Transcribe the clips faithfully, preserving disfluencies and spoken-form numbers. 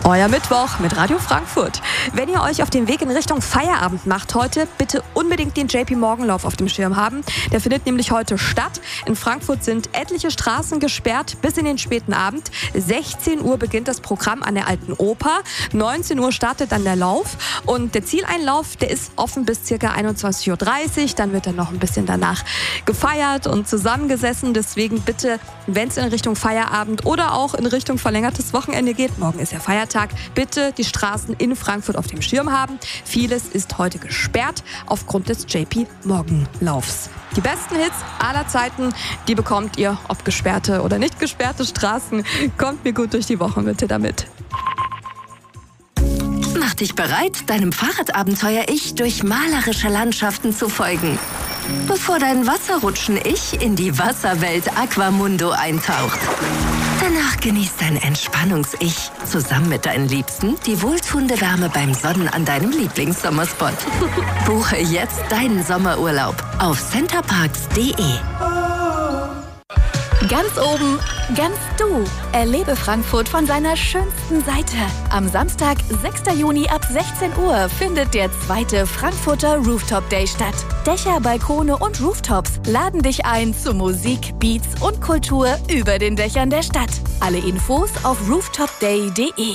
Euer Mittwoch mit Radio Frankfurt. Wenn ihr euch auf den Weg in Richtung Feierabend macht heute, bitte unbedingt den J P Morgan Lauf auf dem Schirm haben. Der findet nämlich heute statt. In Frankfurt sind etliche Straßen gesperrt bis in den späten Abend. sechzehn Uhr beginnt das Programm an der Alten Oper. neunzehn Uhr startet dann der Lauf. Und der Zieleinlauf, der ist offen bis ca. einundzwanzig Uhr dreißig. Dann wird dann noch ein bisschen danach gefeiert und zusammengesessen. Deswegen bitte, wenn es in Richtung Feierabend oder auch in Richtung verlängertes Wochenende geht, morgen ist ja Feiertag, bitte die Straßen in Frankfurt auf dem Schirm haben. Vieles ist heute gesperrt aufgrund des J P Morgan Laufs. Die besten Hits aller Zeiten, die bekommt ihr, ob gesperrte oder nicht gesperrte Straßen. Kommt mir gut durch die Woche bitte damit. Mach dich bereit, deinem Fahrradabenteuer-Ich durch malerische Landschaften zu folgen. Bevor dein Wasserrutschen-Ich in die Wasserwelt Aquamundo eintaucht. Danach genießt dein Entspannungs-Ich zusammen mit deinen Liebsten die wohltuende Wärme beim Sonnen an deinem Lieblingssommerspot. Buche jetzt deinen Sommerurlaub auf centerparks punkt de. Ganz oben, ganz du. Erlebe Frankfurt von seiner schönsten Seite. Am Samstag, sechster Juni ab sechzehn Uhr findet der zweite Frankfurter Rooftop Day statt. Dächer, Balkone und Rooftops laden dich ein zu Musik, Beats und Kultur über den Dächern der Stadt. Alle Infos auf rooftop day punkt de.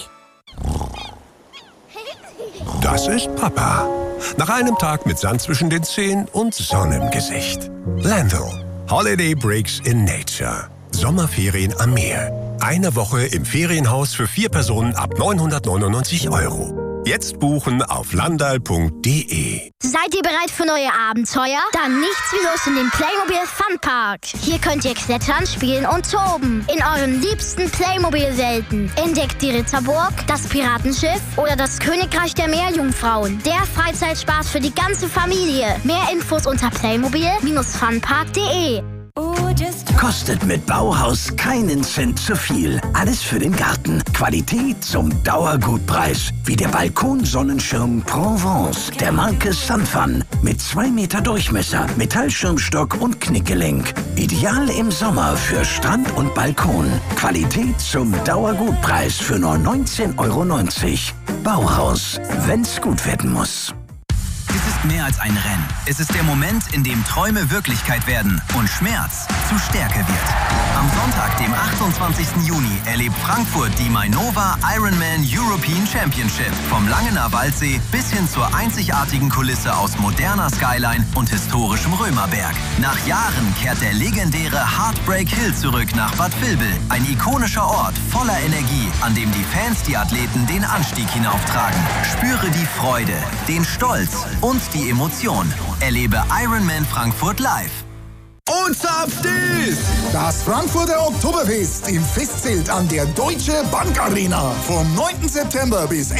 Das ist Papa. Nach einem Tag mit Sand zwischen den Zehen und Sonne im Gesicht. Landl. Holiday Breaks in Nature. Sommerferien am Meer. Eine Woche im Ferienhaus für vier Personen ab neunhundertneunundneunzig Euro. Jetzt buchen auf landal punkt de. Seid ihr bereit für neue Abenteuer? Dann nichts wie los in den Playmobil Funpark. Hier könnt ihr klettern, spielen und toben. In euren liebsten Playmobil-Welten. Entdeckt die Ritterburg, das Piratenschiff oder das Königreich der Meerjungfrauen. Der Freizeitspaß für die ganze Familie. Mehr Infos unter playmobil funpark punkt de. Kostet mit Bauhaus keinen Cent zu viel. Alles für den Garten. Qualität zum Dauergutpreis. Wie der Balkonsonnenschirm Provence der Marke Sunfun. Mit zwei Meter Durchmesser, Metallschirmstock und Knickgelenk. Ideal im Sommer für Strand und Balkon. Qualität zum Dauergutpreis für nur neunzehn Euro neunzig. Bauhaus, wenn's gut werden muss. Es ist mehr als ein Rennen. Es ist der Moment, in dem Träume Wirklichkeit werden und Schmerz zu Stärke wird. Am Sonntag, dem achtundzwanzigsten Juni, erlebt Frankfurt die Mainova Ironman European Championship. Vom Langener Waldsee bis hin zur einzigartigen Kulisse aus moderner Skyline und historischem Römerberg. Nach Jahren kehrt der legendäre Heartbreak Hill zurück nach Bad Vilbel. Ein ikonischer Ort voller Energie, an dem die Fans die Athleten den Anstieg hinauftragen. Spüre die Freude, den Stolz und die Emotion. Erlebe Ironman Frankfurt live. Und zapft ist das Frankfurter Oktoberfest im Festzelt an der Deutsche Bank Arena vom neunten September bis